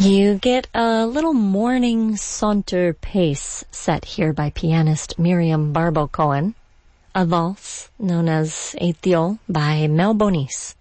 You get a little morning saunter pace set here by pianist Miriam Barbo Cohen, a valse known as Ethiol by Mel Bonis.